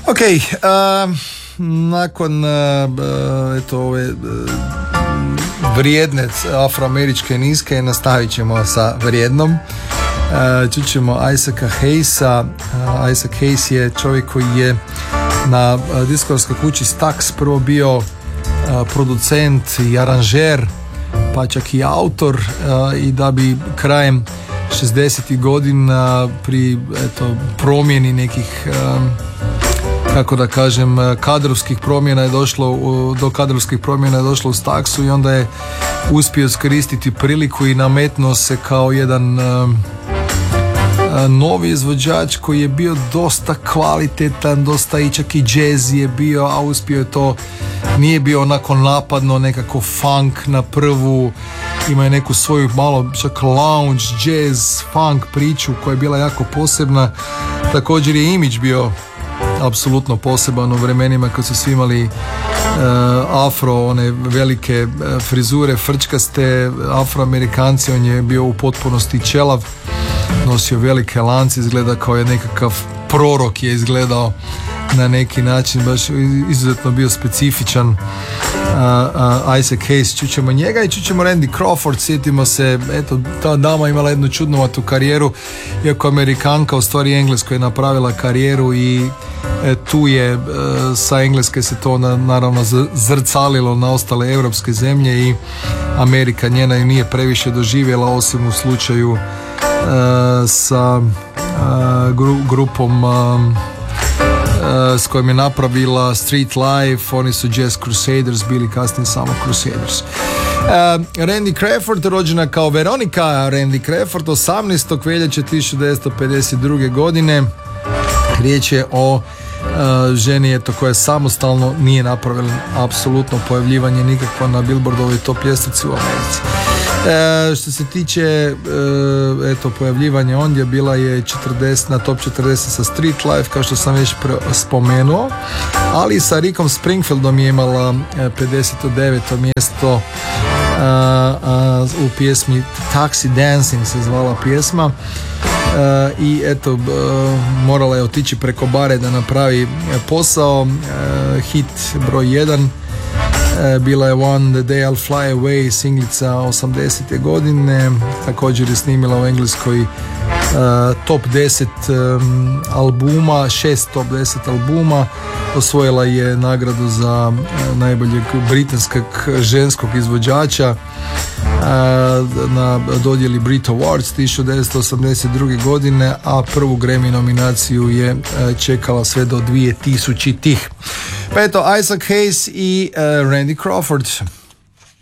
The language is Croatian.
Ok, nakon ove vrijedne afroameričke niske nastavit ćemo sa vrijednom. Čućemo Isaaca Hayesa. Isaac Hayes je čovjek koji je na diskografskoj kući Stax prvo bio producent i aranžer, pa čak i autor, i da bi krajem 60. godina pri promjeni nekih kako da kažem kadrovskih promjena je došlo u Staxu, i onda je uspio iskoristiti priliku i nametnuo se kao jedan novi izvođač koji je bio dosta kvalitetan, dosta i čak i jazz je bio, a uspio je to, nije bio onako napadno nekako funk na prvu, ima je neku svoju malo čak lounge, jazz, funk priču koja je bila jako posebna. Također je imidž bio apsolutno poseban u vremenima kad su svi imali afro, one velike frizure, frčkaste, afroamerikanci. On je bio u potpunosti ćelav, nosio velike lance, izgleda kao je nekakav prorok je izgledao na neki način, baš izuzetno bio specifičan. Isaac Hayes, čućemo njega i čućemo Randy Crawford. Sjetimo se, eto, ta dama imala jednu čudnovatu karijeru, iako Amerikanka, u stvari Englesko je napravila karijeru, i tu je sa Engleske se to naravno zrcalilo na ostale europske zemlje, i Amerika njena ju nije previše doživjela, osim u slučaju sa grupom s kojim je napravila Street Life. Oni su Jazz Crusaders bili, kasnije samo Crusaders. Randy Crawford, rođena kao Veronica Randy Crawford 18. veljače 1952. godine. Riječ je o ženi koja samostalno nije napravila apsolutno pojavljivanje nikakvo na Billboardovoj top ljestvici u Americi. Što se tiče pojavljivanja ondje, bila je 40, na top 40 sa Street Life, kao što sam već spomenuo, ali sa Rickom Springfieldom je imala 59. mjesto u pjesmi Taxi Dancing se zvala pjesma. I eto, morala je otići preko bare da napravi posao. Hit broj 1 bila je One the Day I'll Fly Away, singlica 80. godine. Također je snimila u Engleskoj top 10 albuma, 6 top 10 albuma. Osvojila je nagradu za najboljeg britanskog ženskog izvođača na dodjeli Brit Awards 1982. godine, a prvu Grammy nominaciju je čekala sve do 2000-ih. Pa eto, Isaac Hayes i Randy Crawford.